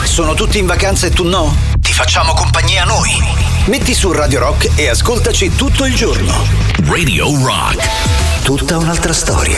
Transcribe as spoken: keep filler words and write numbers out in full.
Sono tutti in vacanza e tu no? Ti facciamo compagnia noi. Metti su Radio Rock e ascoltaci tutto il giorno. Radio Rock. Tutta un'altra storia.